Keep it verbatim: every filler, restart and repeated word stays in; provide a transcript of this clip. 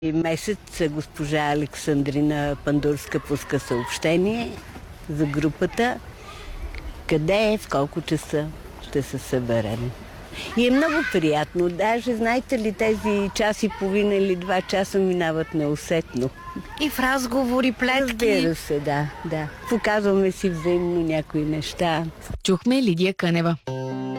И месец госпожа Александрина Пандурска пуска съобщение за групата. Къде е, в колко часа ще се съберем. И е много приятно. Даже, знаете ли, тези час и половина или два часа минават неусетно. И в разговори, плетки. Разбира се, да, да. Показваме си взаимно някои неща. Чухме Лидия Кънева.